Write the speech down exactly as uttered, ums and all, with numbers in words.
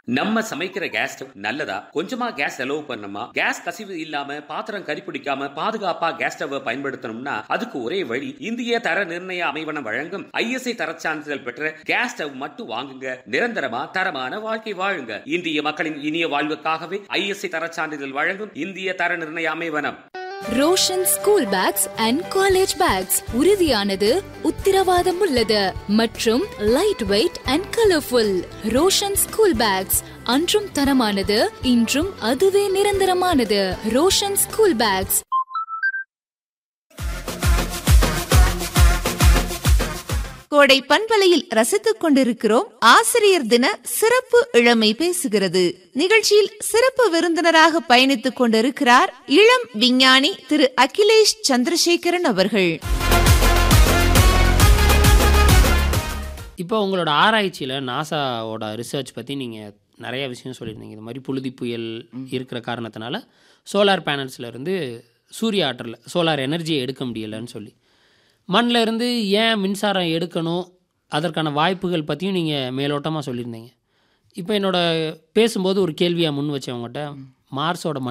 நம்ம சமைக்கிற gas stove நல்லதா? கொஞ்சமா கேஸ் செலவு பண்ணணுமா? கேஸ் கசிவு இல்லாம பாத்திரம் கரிப்பிடிக்காம பாதுகாப்பா கேஸ் ஸ்டவ் பயன்படுத்தணும்னா அதுக்கு ஒரே வழி இந்திய தர நிர்ணய அமைவனம் வழங்கும் ஐஎஸ்ஐ தரச் சான்றிதழ் பெற்ற கேஸ் ஸ்டவ் மட்டும் வாங்குங்க. நிரந்தரமா தரமான வாழ்க்கை வாழுங்க. இந்திய மக்களின் இனிய வாழ்வுக்காகவே ஐஎஸ்ஐ தரச் சான்றிதழ் வழங்கும் இந்திய தர நிர்ணய அமைவனம். Roshan school packs and college bags உறுதியானது, உத்திரவாதம் உள்ளது மற்றும் light weight and colourful. Roshan school packs அன்றும் தரமானது, இன்றும் அதுவே நிரந்தரமானது. Roshan school packs. கோடை பண்பலையில் ரசித்துக் கொண்டிருக்கிறோம். ஆசிரியர் தின சிறப்பு இளமை பேசுகிறது நிகழ்ச்சியில் சிறப்பு விருந்தினராக பயணித்துக் கொண்டிருக்கிறார் இளம் விஞ்ஞானி திரு அகிலேஷ் சந்திரசேகரன் அவர்கள். இப்போ உங்களோட ஆராய்ச்சியில் நாசாவோட ரிசர்ச் பற்றி நீங்கள் நிறைய விஷயம் சொல்லியிருந்தீங்க. இது மாதிரி புழுதி புயல் இருக்கிற காரணத்தினால சோலார் பேனல்ஸில் இருந்து சூரிய ஆற்றல் சோலார் எனர்ஜியை எடுக்க முடியலைன்னு சொல்லி, மண்ணில் இருந்து ஏன் மின்சாரம் எடுக்கணும் அதற்கான வாய்ப்புகள் பற்றியும் நீங்கள் மேலோட்டமாக சொல்லியிருந்தீங்க. இப்போ என்னோட பேசும்போது ஒரு கேள்வியாக முன் வச்சவங்ககிட்ட, மார்ஸோட